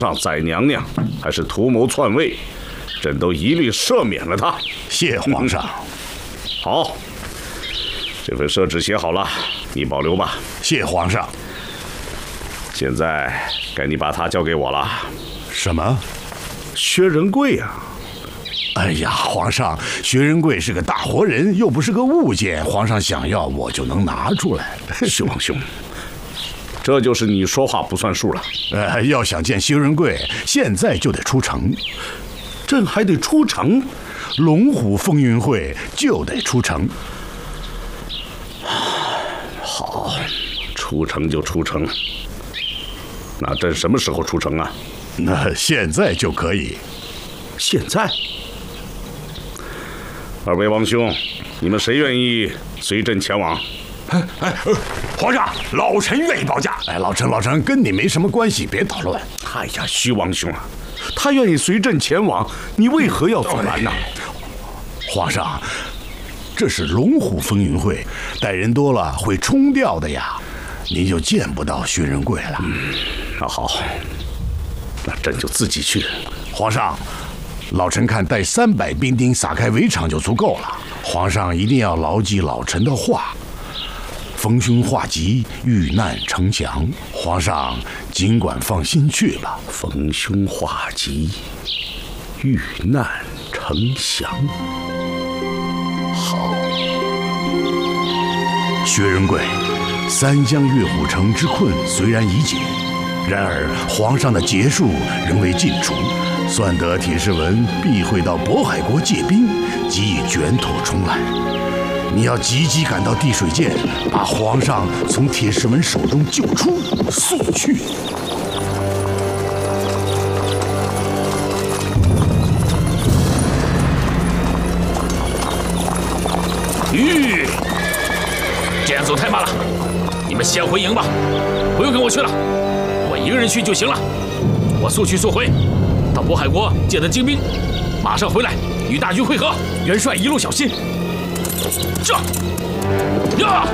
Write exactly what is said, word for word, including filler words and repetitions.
让宰娘娘还是图谋篡位，朕都一律赦免了他。 谢皇上。 好，这份赦旨写好了，你保留吧。 谢皇上。 现在该你把他交给我了。 什么？ 薛仁贵啊！ 哎呀，皇上，薛仁贵是个大活人，又不是个物件，皇上想要我就能拿出来。 薛王兄，这就是你说话不算数了。 呃，要想见薛仁贵，现在就得出城。 朕还得出城？ 龙虎风云会就得出城。 好，出城就出城。那朕什么时候出城啊？ 那现在就可以。 现在？二位王兄，你们谁愿意随朕前往？ 哎哎，皇上，老臣愿意保驾。哎，老臣老臣跟你没什么关系，别捣乱。 哎呀，徐王兄啊，他愿意随朕前往，你为何要阻拦呢？ 皇上，这是龙虎风云会，带人多了会冲掉的呀，您就见不到薛仁贵了。 嗯，那好，那朕就自己去。 皇上，老臣看带三百兵丁撒开围场就足够了。皇上一定要牢记老臣的话。逢凶化吉，遇难成祥。皇上尽管放心去吧。 逢凶化吉，遇难成祥。好。 薛仁贵，三江月虎城之困虽然已解，然而皇上的劫数仍未尽除。算得铁士文必会到渤海国借兵，即以卷土重来。你要急急赶到地水涧，把皇上从铁士文手中救出，速去。 吁，这样走太慢了，你们先回营吧，不用跟我去了，我一个人去就行了。我速去速回，到渤海国借得精兵，马上回来与大军会合。元帅一路小心。这，呀！